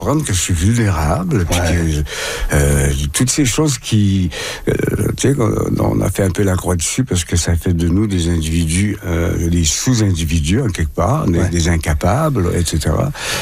comprendre que je suis vulnérable, puis toutes ces choses qui, tu sais, on a fait un peu la croix dessus parce que ça fait de nous des individus, des sous-individus en quelque part, des incapables, etc.